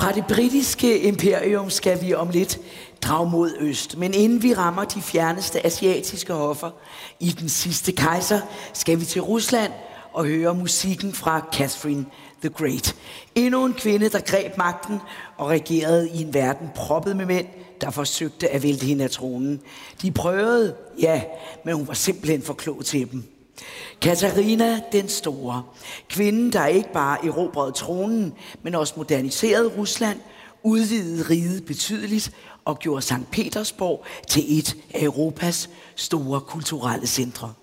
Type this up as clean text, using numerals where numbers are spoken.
Fra det britiske imperium skal vi om lidt drage mod øst. Men inden vi rammer de fjerneste asiatiske hoffer i Den sidste kejser, skal vi til Rusland og høre musikken fra Catherine the Great. Endnu en kvinde, der greb magten og regerede i en verden proppet med mænd, der forsøgte at vælte hende af tronen. De prøvede, ja, men hun var simpelthen for klog til dem. Katarina den Store, kvinden, der ikke bare erobrede tronen, men også moderniserede Rusland, udvidede riget betydeligt og gjorde Sankt Petersborg til et af Europas store kulturelle centre.